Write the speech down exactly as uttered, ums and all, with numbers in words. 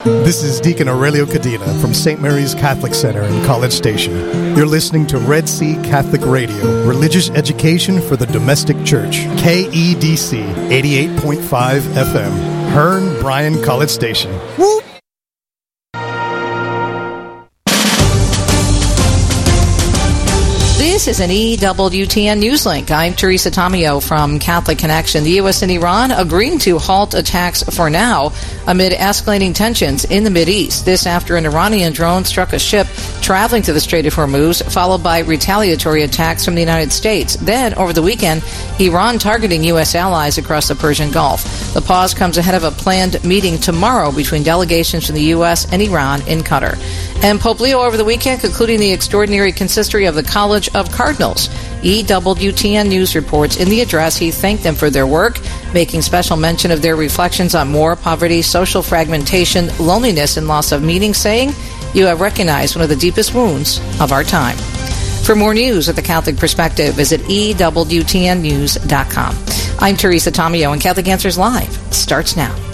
This is Deacon Aurelio Cadena from Saint Mary's Catholic Center in College Station. You're listening to Red Sea Catholic Radio, religious education for the domestic church. K E D C eighty-eight point five F M, Hearn, Bryan, College Station. Whoop! This is an E W T N Newslink. I'm Teresa Tomeo from Catholic Connection. The U S and Iran agreeing to halt attacks for now amid escalating tensions in the Mideast. This after an Iranian drone struck a ship traveling to the Strait of Hormuz, followed by retaliatory attacks from the United States. Then, over the weekend, Iran targeting U S allies across the Persian Gulf. The pause comes ahead of a planned meeting tomorrow between delegations from the U S and Iran in Qatar. And Pope Leo over the weekend concluding the extraordinary consistory of the College of Cardinals. E W T N News reports in the address he thanked them for their work, making special mention of their reflections on war, poverty, social fragmentation, loneliness, and loss of meaning, saying, "You have recognized one of the deepest wounds of our time." For more news at the Catholic Perspective, visit E W T N news dot com. I'm Teresa Tomeo, and Catholic Answers Live starts now.